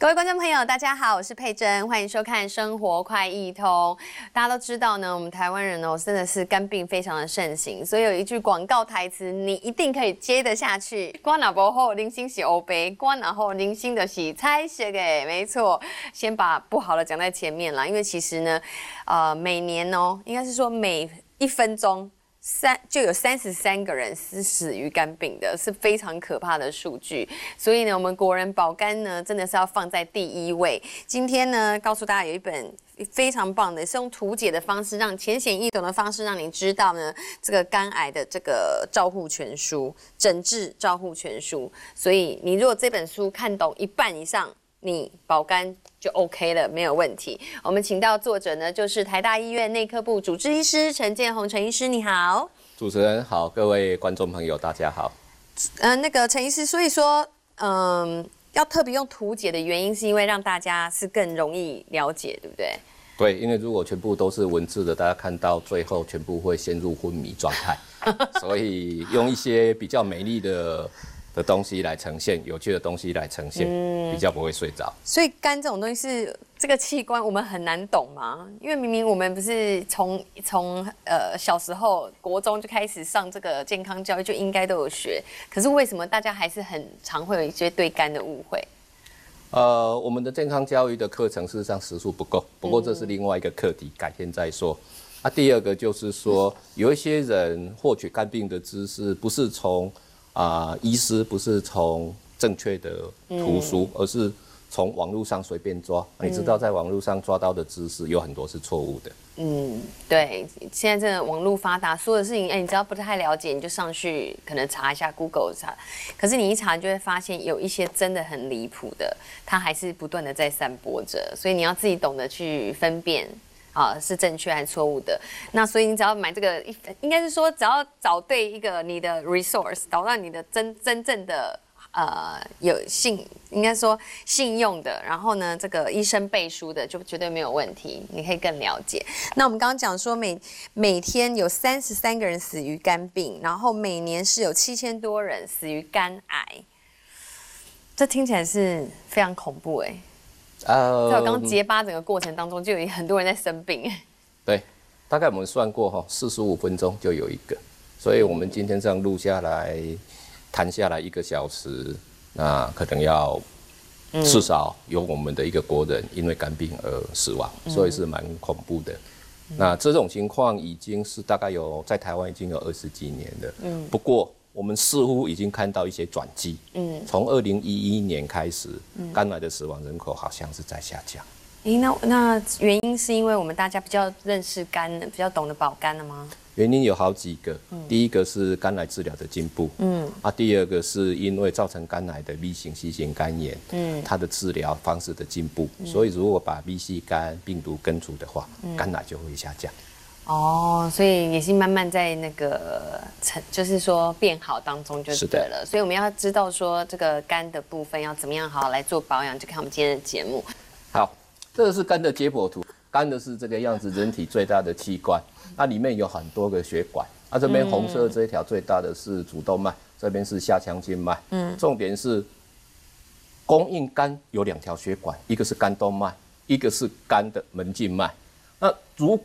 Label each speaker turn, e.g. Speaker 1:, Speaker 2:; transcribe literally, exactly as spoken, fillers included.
Speaker 1: 各位观众朋友，大家好，我是佩珍，欢迎收看《生活快易通》。大家都知道呢，我们台湾人哦，真的是肝病非常的盛行，所以有一句广告台词，你一定可以接得下去。瓜哪不后，零星是欧杯；瓜哪后，零星的是菜色给，没错。先把不好的讲在前面啦，因为其实呢，呃，每年哦，应该是说每一分钟。三就有三十三个人是死于肝病的，是非常可怕的数据。所以呢，我们国人保肝呢，真的是要放在第一位。今天呢，告诉大家有一本非常棒的，是用图解的方式，让浅显易懂的方式，让你知道呢这个肝癌的这个照护全书、诊治照护全书。所以你如果这本书看懂一半以上，你保肝就 OK 了，没有问题。我们请到作者呢，就是台大医院内科部主治医师陈建宏陈医师，你好。
Speaker 2: 主持人好，各位观众朋友大家好。
Speaker 1: 呃，那个陈医师，所以说，嗯、呃，要特别用图解的原因，是因为让大家是更容易了解，对不对？
Speaker 2: 对，因为如果全部都是文字的，大家看到最后全部会陷入昏迷状态，所以用一些比较美丽的。的东西来呈现，有趣的东西来呈现，嗯、比较不会睡着。
Speaker 1: 所以肝这种东西是这个器官，我们很难懂吗？因为明明我们不是从从呃小时候国中就开始上这个健康教育，就应该都有学，可是为什么大家还是很常会有一些对肝的误会？
Speaker 2: 呃，我们的健康教育的课程事实上时数不够，不过这是另外一个课题，改天再说。啊，第二个就是说，有一些人获取肝病的知识不是从啊、呃，医师不是从正确的图书，嗯、而是从网络上随便抓。嗯、你知道，在网络上抓到的知识有很多是错误的。
Speaker 1: 嗯，对，现在真的网络发达，所有的事情，哎，你只要不太了解，你就上去可能查一下 Google 查。可是你一查，就会发现有一些真的很离谱的，它还是不断的在散播着，所以你要自己懂得去分辨。啊，是正确还是错误的？那所以你只要买这个，应该是说只要找对一个你的 resource， 找到你的真真正的呃有信，应该说信用的，然后呢，这个医生背书的，就绝对没有问题。你可以更了解。那我们刚刚讲说每每天有三十三个人死于肝病，然后每年是有七千多人死于肝癌，这听起来是非常恐怖哎、欸。呃，在我刚结疤整个过程当中，就有很多人在生病。对，
Speaker 2: 大概我们算过哈，四十五分钟就有一个，所以我们今天这样录下来，谈下来一个小时，那可能要至少有我们的一个国人因为肝病而死亡，嗯、所以是蛮恐怖的。嗯、那这种情况已经是大概有在台湾已经有二十几年了。嗯，不过。我们似乎已经看到一些转机。嗯，从二零一一年开始，嗯、肝癌的死亡人口好像是在下降。
Speaker 1: 诶，那那原因是因为我们大家比较认识肝，比较懂得保肝了吗？
Speaker 2: 原因有好几个。嗯、第一个是肝癌治疗的进步。嗯，啊，第二个是因为造成肝癌的 B 型 C 型肝炎，嗯，它的治疗方式的进步，嗯、所以如果把 B 型肝病毒根除的话，嗯、肝癌就会下降。
Speaker 1: 哦，所以也是慢慢在那个成，就是说变好当中就对了。所以我们要知道说这个肝的部分要怎么样好好来做保养，就看我们今天的节目。
Speaker 2: 好，这个是肝的解剖图，肝的是这个样子，人体最大的器官，那里面有很多个血管。啊，这边红色这一条最大的是主动脉，这边是下腔静脉。嗯，重点是供应肝有两条血管，一个是肝动脉，一个是肝的门静脉。那如